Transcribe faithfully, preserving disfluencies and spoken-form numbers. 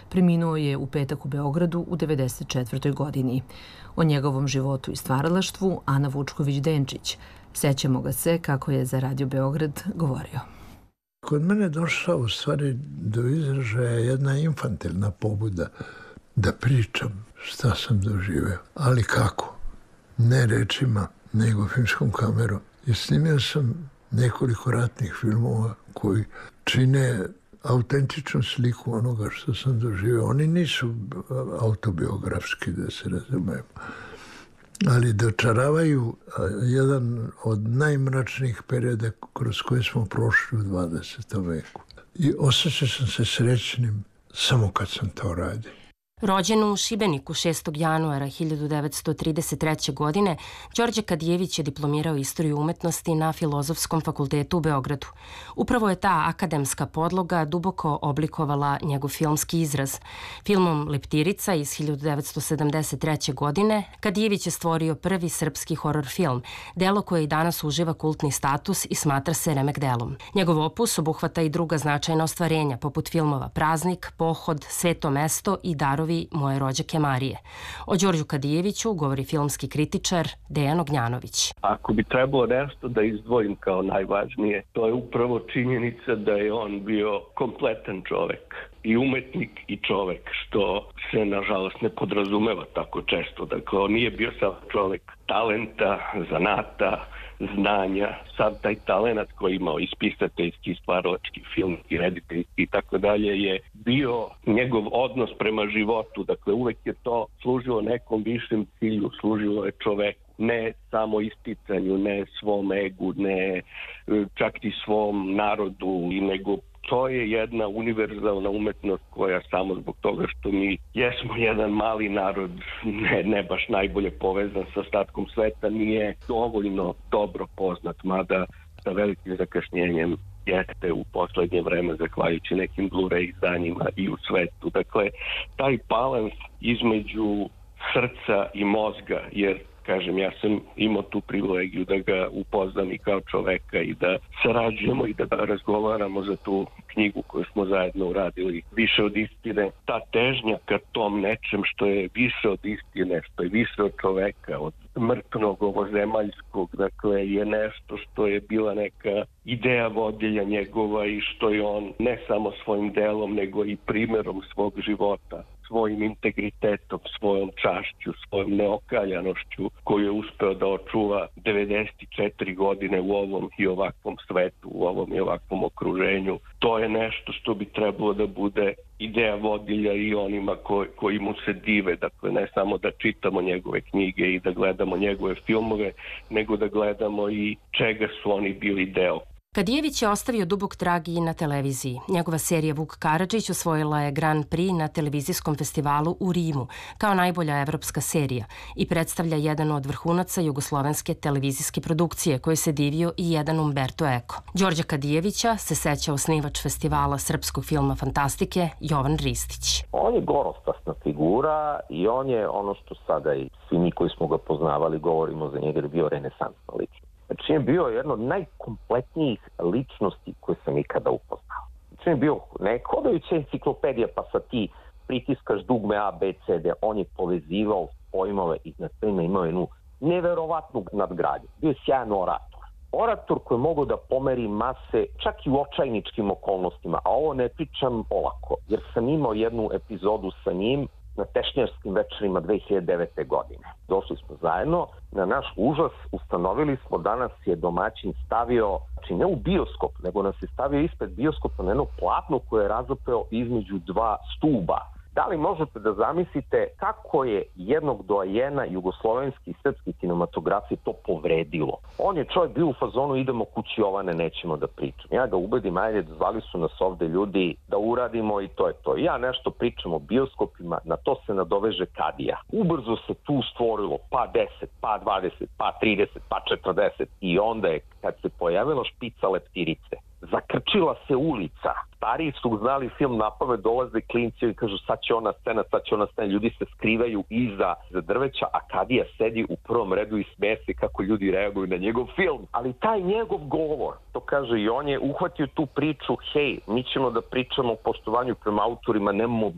Preminuo je u petak u Beogradu u devedeset četvrtoj godini. O njegovom životu i stvaralaštvu Ana Vučković-Denčić. Sećamo ga se kako je za Radio Beograd govorio. Kod mene je došla u stvari do izražaja jedna infantilna pobuda da pričam šta sam doživeo. Ali kako? Ne rečima, nego filmskom kamerom. I snimio sam nekoliko ratnih filmova koji čine autentičnu sliku onoga što sam doživeo. Oni nisu autobiografski, da se razumemo, ali dočaravaju jedan od najmračnijih perioda kroz koje smo prošli u dvadesetom veku. I osjećao sam se srećnim samo kad sam to radio. Rođen u Šibeniku šestog januara hiljadu devetsto trideset treće. godine, Đorđe Kadijević je diplomirao istoriju umetnosti na Filozofskom fakultetu u Beogradu. Upravo je ta akademska podloga duboko oblikovala njegov filmski izraz. Filmom Leptirica iz hiljadu devetsto sedamdeset treće. godine Kadijević je stvorio prvi srpski horor film, delo koje i danas uživa kultni status i smatra se remek delom. Njegov opus obuhvata i druga značajna ostvarenja, poput filmova Praznik, Pohod, Sveto mesto i Darovi moje rođake Marije. O Đorđu Kadijeviću govori filmski kritičar Dejan Ognjanović. Ako bi trebalo nešto da izdvojim kao najvažnije, to je upravo činjenica da je on bio kompletan čovek. I umetnik i čovek, što se nažalost ne podrazumeva tako često. Dakle, on nije bio samo čovek talenta, zanata, znanja, sad taj talent koji je imao i spisateljski, stvaralački, filmski, rediteljski i tako dalje je bio njegov odnos prema životu. Dakle, uvek je to služilo nekom višem cilju, služilo je čoveku. Ne samo isticanju, ne svom egu, ne čak i svom narodu, nego to je jedna univerzalna umetnost koja samo zbog toga što mi jesmo jedan mali narod, ne, ne baš najbolje povezan sa ostatkom sveta, nije dovoljno dobro poznat, mada sa velikim zakašnjenjem jeste u poslednje vreme, zahvaljujući nekim Blu-ray izdanjima i u svetu. Dakle, taj balans između srca i mozga, jer kažem, ja sam imao tu privilegiju da ga upoznam i kao čoveka i da sarađujemo i da razgovaramo za tu knjigu koju smo zajedno uradili, Više od istine. Ta težnja ka tom nečem što je više od istine, što je više od čoveka, od mrtvnog ovozemaljskog, dakle, je nešto što je bila neka ideja vodilja njegova i što je on ne samo svojim delom, nego i primjerom svog života, svojim integritetom, svojom čašću, svojom neokaljanošću koju je uspeo da očuva devedeset četiri godine u ovom i ovakvom svetu, u ovom i ovakvom okruženju. To je nešto što bi trebalo da bude ideja vodilja i onima koji, koji mu se dive. Dakle, ne samo da čitamo njegove knjige i da gledamo njegove filmove, nego da gledamo i čega su oni bili deo. Kadijević je ostavio dubok trag i na televiziji. Njegova serija Vuk Karadžić osvojila je Grand Prix na televizijskom festivalu u Rimu kao najbolja evropska serija i predstavlja jedan od vrhunaca jugoslovenske televizijske produkcije koje se divio i jedan Umberto Eco. Đorđa Kadijevića se seća osnivač festivala srpskog filma fantastike Jovan Ristić. On je gorostasna figura i on je ono što sada i svi mi koji smo ga poznavali govorimo za njega, jer je bio renesansna ličnost. Znači je bio jedno od najkompletnijih ličnosti koje sam ikada upoznao. Znači je bio nekodajuća enciklopedija, pa sad ti pritiskaš dugme A, B, C, D. On je povezivao pojmove i na svima imao jednu neverovatnu nadgradnju. Bio je sjajan orator. Orator koji je mogao da pomeri mase čak i u očajničkim okolnostima, a ovo ne pričam olako, jer sam imao jednu epizodu sa njim na tešnjarskim večerima dve hiljade devete. godine. Došli smo zajedno, na naš užas ustanovili smo da nas je domaćin stavio, znači ne u bioskop, nego nas je stavio ispred bioskopa na jedno platno koje je razapeo između dva stuba. Da li možete da zamislite kako je jednog doajena jugoslovenski i srpski kinematografije to povredilo? On je čovjek bio u fazonu, idemo kući Jovane, nećemo da pričam. Ja ga ubedim, ajde, zvali su nas ovde ljudi da uradimo i to je to. Ja nešto pričam o bioskopima, na to se nadoveže Kadija. Ubrzo se tu stvorilo pa deset, pa dvadeset, pa trideset, pa četrdeset i onda je, kad se pojavila špica Leptirice, zakrčila se ulica. Stariji su znali film napamet, dolaze klinci i kažu sad će ona scena, sad će ona scena. Ljudi se skrivaju iza za drveća, a Kadija sedi u prvom redu i smeje se kako ljudi reaguju na njegov film. Ali taj njegov govor, to kaže i on je uhvatio tu priču, hej, mi ćemo da pričamo o poštovanju prema autorima, nemamo